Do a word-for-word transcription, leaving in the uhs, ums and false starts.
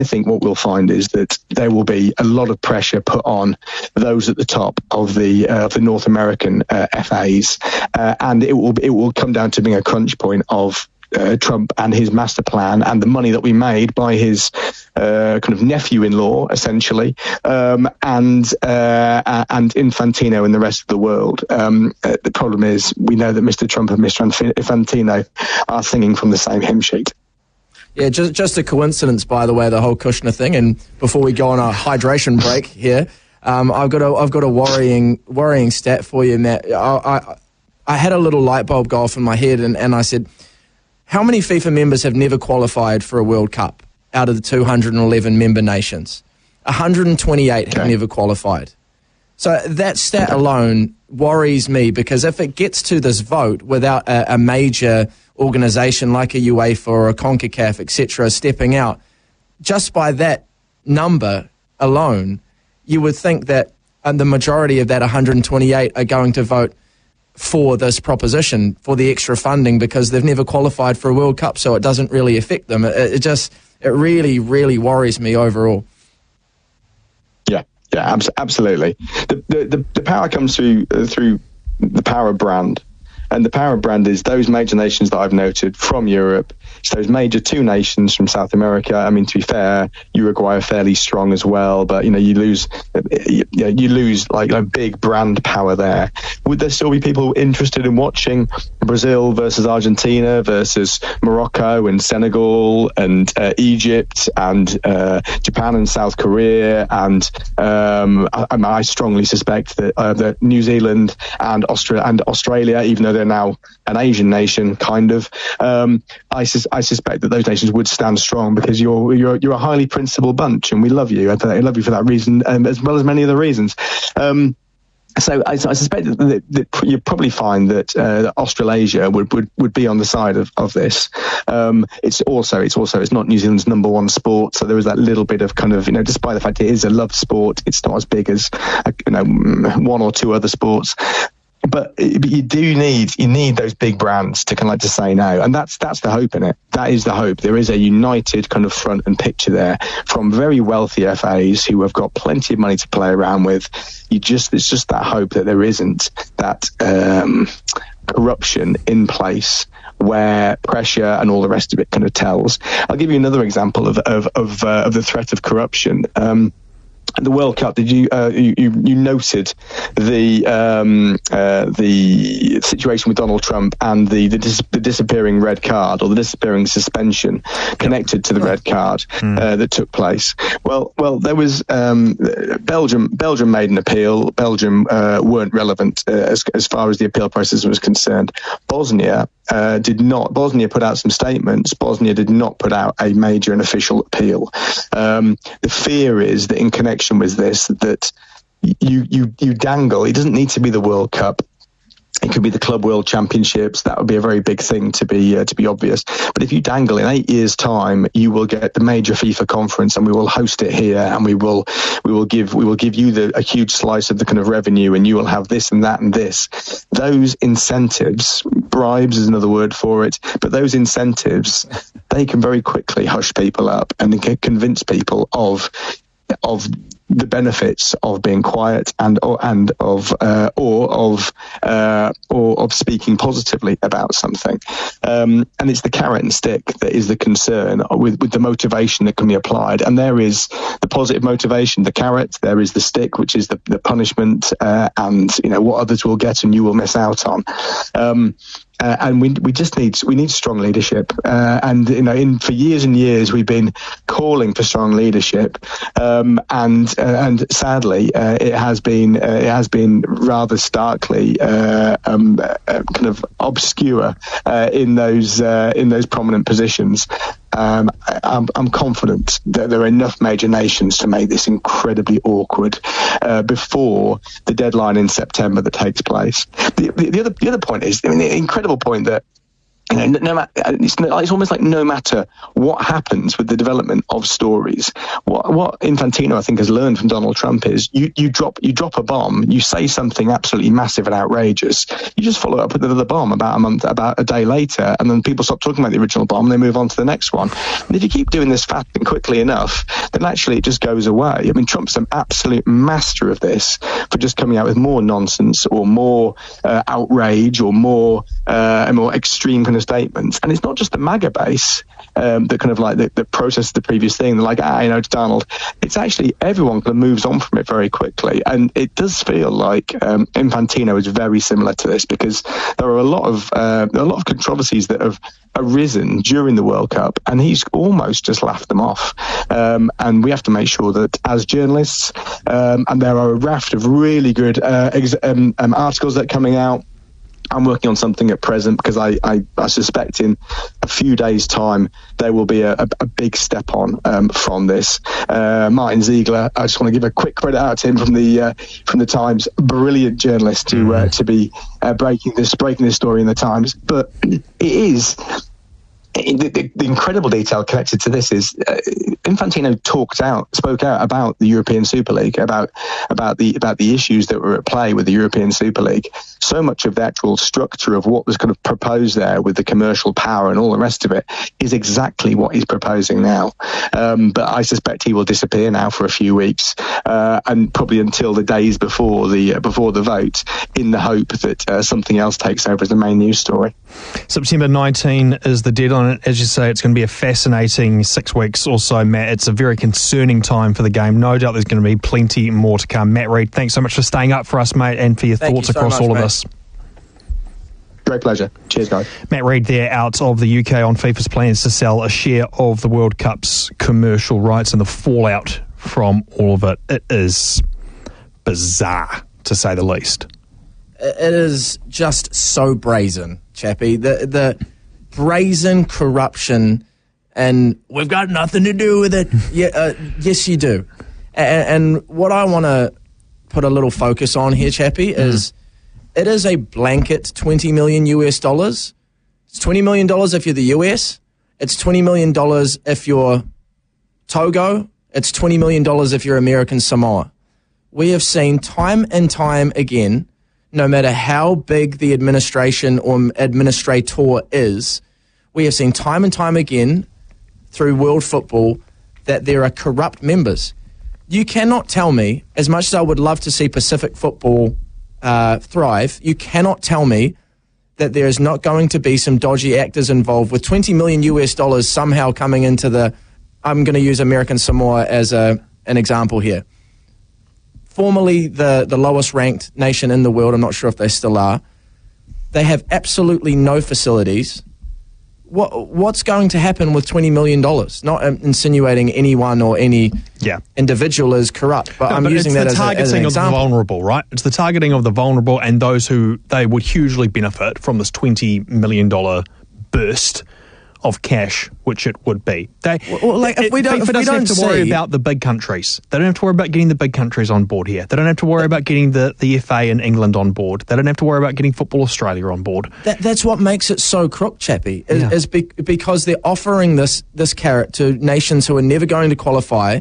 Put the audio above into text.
think what we'll find is that there will be a lot of pressure put on those at the top of the uh, the North American uh, F As, uh, and it will it will come down to being a crunch point of Uh, Trump and his master plan and the money that we made by his uh, kind of nephew-in-law, essentially, um, and uh, and Infantino and the rest of the world. Um, uh, the problem is we know that Mister Trump and Mister Infantino are singing from the same hymn sheet. Yeah, just just a coincidence, by the way, the whole Kushner thing. And before we go on a hydration break here, um, I've got a I've got a worrying worrying stat for you, Matt. I I, I had a little light bulb go off in my head, and, and I said, how many FIFA members have never qualified for a World Cup out of the two hundred eleven member nations? one hundred twenty-eight okay. have never qualified. So that stat okay. alone worries me, because if it gets to this vote without a, a major organisation like a UEFA or a CONCACAF, et cetera, stepping out, just by that number alone, you would think that uh, the majority of that one hundred twenty-eight are going to vote for this proposition, for the extra funding, because they've never qualified for a World Cup, so it doesn't really affect them. It, it just, it really, really worries me overall. Yeah, yeah, abs- absolutely. The, the the power comes through uh, through the power of brand. And the power of brand is those major nations that I've noted from Europe. So those major two nations from South America. I mean, to be fair, Uruguay are fairly strong as well, but you know, you lose, you, you lose like a big brand power there. Would there still be people interested in watching Brazil versus Argentina versus Morocco and Senegal and uh, Egypt and uh, Japan and South Korea? And um, I, I strongly suspect that, uh, that New Zealand and Australia and Australia, even though they're now an Asian nation, kind of. Um, I, sus- I suspect that those nations would stand strong, because you're you're you're a highly principled bunch, and we love you. I, I love you for that reason, um, as well as many other reasons. Um, so I, I suspect that, that, that you probably find that uh, Australasia would, would, would be on the side of, of this. Um, it's also it's also it's not New Zealand's number one sport, so there is that little bit of kind of, you know, despite the fact it is a loved sport, it's not as big as uh, you know one or two other sports. But, but you do need you need those big brands to kind of like to say no, and that's that's the hope in it. That is the hope. There is a united kind of front and picture there from very wealthy F As who have got plenty of money to play around with. You just it's just that hope that there isn't that um, corruption in place where pressure and all the rest of it kind of tells. I'll give you another example of of of, uh, of the threat of corruption. Um, The World Cup, did you, uh, you you you noted the um, uh, the situation with Donald Trump and the the, dis- the disappearing red card, or the disappearing suspension connected to the red card mm. uh, that took place? Well, well, there was um, Belgium. Belgium made an appeal. Belgium uh, weren't relevant uh, as as far as the appeal process was concerned. Bosnia uh, did not. Bosnia put out some statements. Bosnia did not put out a major and official appeal. Um, the fear is that in connection with this, that you you you dangle. It doesn't need to be the World Cup. It could be the Club World Championships. That would be a very big thing to be uh, to be obvious. But if you dangle, in eight years' time, you will get the major FIFA conference, and we will host it here, and we will we will give we will give you the, a huge slice of the kind of revenue, and you will have this and that and this. Those incentives, bribes is another word for it, but those incentives, they can very quickly hush people up and can convince people of of the benefits of being quiet and or and of uh, or of uh, or of speaking positively about something. Um, and it's the carrot and stick that is the concern with with the motivation that can be applied. And there is the positive motivation, the carrot. There is the stick, which is the, the punishment, uh, and you know what others will get and you will miss out on. Um, Uh, and we we just need we need strong leadership, uh, and you know, in for years and years we've been calling for strong leadership, um, and uh, and sadly uh, it has been uh, it has been rather starkly uh, um, uh, kind of obscure uh, in those uh, in those prominent positions. Um, I'm, I'm confident that there are enough major nations to make this incredibly awkward uh, before the deadline in September that takes place. The, the, the other the other point is, I mean, the incredible point that And no matter, it's, it's almost like no matter what happens with the development of stories, what, what Infantino I think has learned from Donald Trump is you, you drop you drop a bomb, you say something absolutely massive and outrageous, you just follow up with another bomb about a month, about a day later, and then people stop talking about the original bomb and they move on to the next one. And if you keep doing this fast and quickly enough, then actually it just goes away. I mean, Trump's an absolute master of this, for just coming out with more nonsense or more uh, outrage or more uh, a more extreme kind of statements. And it's not just the MAGA base um, that kind of like that, that processes the previous thing. They're like, ah, you know, it's Donald. It's actually everyone kind of moves on from it very quickly. And it does feel like um, Infantino is very similar to this, because there are a lot of uh, a lot of controversies that have arisen during the World Cup, and he's almost just laughed them off. Um, and we have to make sure that as journalists, um, and there are a raft of really good uh, ex- um, um, articles that are coming out. I'm working on something at present because I, I, I suspect in a few days' time there will be a, a, a big step on um, from this. Uh, Martin Ziegler, I just want to give a quick credit out to him from the uh, from the Times, brilliant journalist to uh, to be uh, breaking this breaking this story in the Times. But it is. The, the, the incredible detail connected to this is uh, Infantino talked out, spoke out about the European Super League, about about the about the issues that were at play with the European Super League. So much of the actual structure of what was kind of proposed there, with the commercial power and all the rest of it, is exactly what he's proposing now. Um, but I suspect he will disappear now for a few weeks, uh, and probably until the days before the uh, before the vote, in the hope that uh, something else takes over as the main news story. September nineteenth is the deadline. As you say, it's going to be a fascinating six weeks or so, Matt. It's a very concerning time for the game. No doubt there's going to be plenty more to come. Matt Reid, thanks so much for staying up for us, mate, and for your Thank thoughts you so across much, all mate. of this. Great pleasure. Cheers, guys. Matt Reid there, out of the U K on FIFA's plans to sell a share of the World Cup's commercial rights, and the fallout from all of it. It is bizarre, to say the least. It is just so brazen, Chappie. The the brazen corruption, and we've got nothing to do with it. Yeah, uh, yes, you do. And, and what I want to put a little focus on here, Chappie, is mm. it is a blanket twenty million U S dollars. It's twenty million dollars if you're the U S. It's twenty million dollars if you're Togo. It's twenty million dollars if you're American Samoa. We have seen time and time again, no matter how big the administration or administrator is, we have seen time and time again through world football that there are corrupt members. You cannot tell me, as much as I would love to see Pacific football uh, thrive, you cannot tell me that there is not going to be some dodgy actors involved with twenty million U S dollars somehow coming into the, I'm going to use American Samoa as a, an example here. Formerly the, the lowest ranked nation in the world, I'm not sure if they still are, they have absolutely no facilities. What What's going to happen with twenty million dollars? Not insinuating anyone or any yeah. individual is corrupt, but no, I'm but using that as, a, as an example. It's the targeting of the vulnerable, right? It's the targeting of the vulnerable and those who they would hugely benefit from this twenty million dollars burst of cash, which it would be. They, well, like, if we don't, FIFA if we doesn't don't have to worry see, about the big countries. They don't have to worry about getting the big countries on board here. They don't have to worry about getting the, the F A in England on board. They don't have to worry about getting Football Australia on board. That, that's what makes it so crook, Chappie, is, yeah. is be, because they're offering this, this carrot to nations who are never going to qualify